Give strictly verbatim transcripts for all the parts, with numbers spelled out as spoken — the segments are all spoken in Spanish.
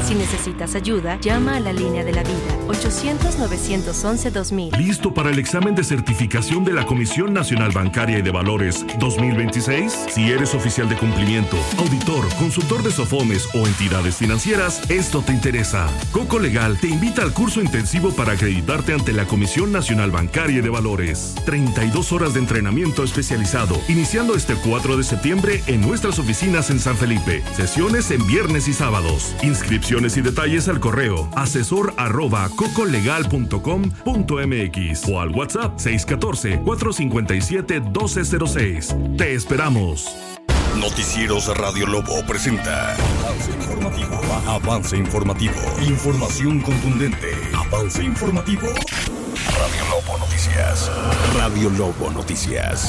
Si necesitas ayuda, llama a la línea de la vida, ochocientos, novecientos once, dos mil. ¿Listo para el examen de certificación de la Comisión Nacional Bancaria y de Valores dos mil veintiséis? Si eres oficial de cumplimiento, auditor, consultor de SOFOMES o entidades financieras, esto te interesa. Coco Legal te invita al curso intensivo para acreditarte ante la Comisión Nacional Bancaria y de Valores. treinta y dos horas de entrenamiento especializado, iniciando este cuatro de septiembre en nuestras oficinas en San Felipe. Sesiones en viernes y sábados. Inscripciones y detalles al correo asesor arroba cocolegal punto com punto mx o al WhatsApp seis uno cuatro, cuatro cinco siete, uno dos cero seis. Te esperamos. Noticieros Radio Lobo presenta Avance Informativo. Avance Informativo. Información contundente. Avance Informativo. Radio Lobo Noticias. Radio Lobo Noticias.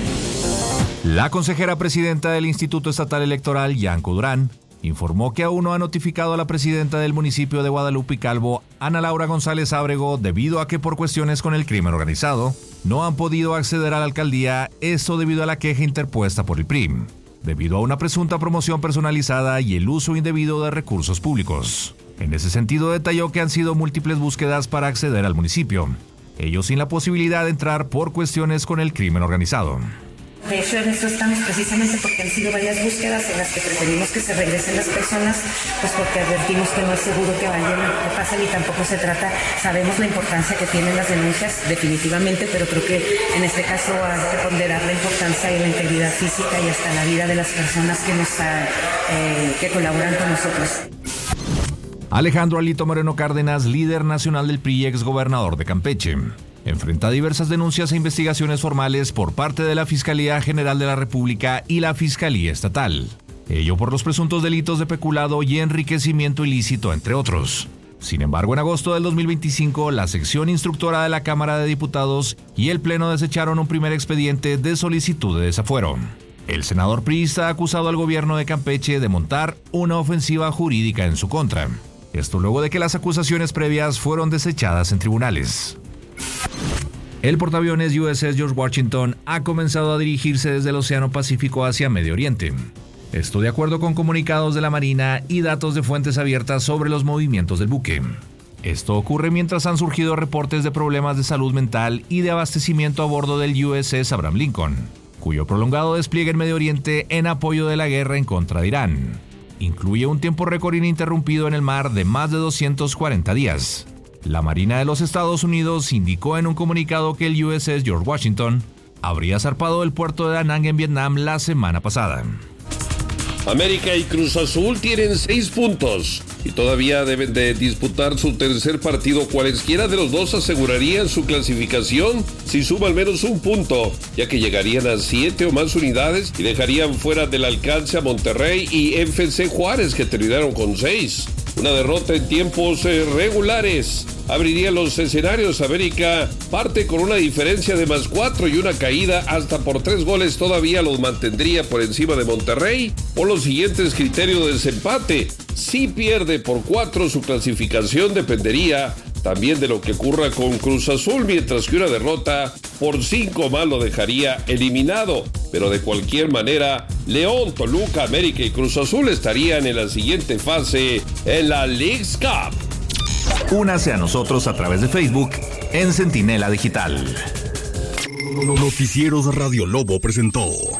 La consejera presidenta del Instituto Estatal Electoral, Yanko Durán, informó que aún no ha notificado a la presidenta del municipio de Guadalupe y Calvo, Ana Laura González Ábrego, debido a que por cuestiones con el crimen organizado no han podido acceder a la alcaldía, esto debido a la queja interpuesta por el P R I M, debido a una presunta promoción personalizada y el uso indebido de recursos públicos. En ese sentido, detalló que han sido múltiples búsquedas para acceder al municipio, ellos sin la posibilidad de entrar por cuestiones con el crimen organizado. De hecho, en eso estamos precisamente porque han sido varias búsquedas en las que preferimos que se regresen las personas, pues porque advertimos que no es seguro que vayan, que pasen y tampoco se trata, sabemos la importancia que tienen las denuncias, definitivamente, pero creo que en este caso hay que ponderar la importancia y la integridad física y hasta la vida de las personas que nos ha, eh, que colaboran con nosotros. Alejandro Alito Moreno Cárdenas, líder nacional del P R I y exgobernador de Campeche, enfrenta diversas denuncias e investigaciones formales por parte de la Fiscalía General de la República y la Fiscalía Estatal, ello por los presuntos delitos de peculado y enriquecimiento ilícito, entre otros. Sin embargo, en agosto del dos mil veinticinco, la sección instructora de la Cámara de Diputados y el Pleno desecharon un primer expediente de solicitud de desafuero. El senador priista ha acusado al gobierno de Campeche de montar una ofensiva jurídica en su contra. Esto luego de que las acusaciones previas fueron desechadas en tribunales. El portaaviones U S S George Washington ha comenzado a dirigirse desde el Océano Pacífico hacia Medio Oriente. Esto de acuerdo con comunicados de la Marina y datos de fuentes abiertas sobre los movimientos del buque. Esto ocurre mientras han surgido reportes de problemas de salud mental y de abastecimiento a bordo del U S S Abraham Lincoln, cuyo prolongado despliegue en Medio Oriente en apoyo de la guerra en contra de Irán incluye un tiempo récord ininterrumpido en el mar de más de doscientos cuarenta días. La Marina de los Estados Unidos indicó en un comunicado que el U S S George Washington habría zarpado del puerto de Da Nang en Vietnam la semana pasada. América y Cruz Azul tienen seis puntos y todavía deben de disputar su tercer partido. Cualesquiera de los dos asegurarían su clasificación si suma al menos un punto, ya que llegarían a siete o más unidades y dejarían fuera del alcance a Monterrey y F C Juárez, que terminaron con seis. Una derrota en tiempos eh, regulares abriría los escenarios. América parte con una diferencia de más cuatro y una caída hasta por tres goles todavía los mantendría por encima de Monterrey por los siguientes criterios de desempate. Si pierde por cuatro, su clasificación dependería también de lo que ocurra con Cruz Azul, mientras que una derrota por cinco más lo dejaría eliminado. Pero de cualquier manera, León, Toluca, América y Cruz Azul estarían en la siguiente fase en la Leagues Cup. Únase a nosotros a través de Facebook en Centinela Digital. Noticieros Radio Lobo presentó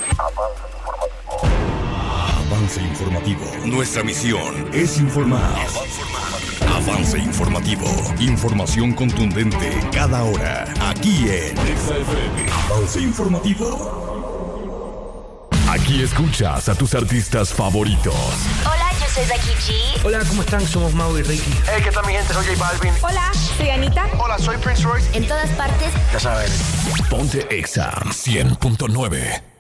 Avance Informativo. Nuestra misión es informar. Avance Informativo. Información contundente cada hora. Aquí en Avance Informativo. Aquí escuchas a tus artistas favoritos. Hola, yo soy Becky G. Hola, ¿cómo están? Somos Mau y Ricky. Hey, ¿qué tal mi gente? Soy J Balvin. Hola, soy Anita. Hola, soy Prince Royce. En todas partes. Ya sabes. Ponte Exa cien punto nueve.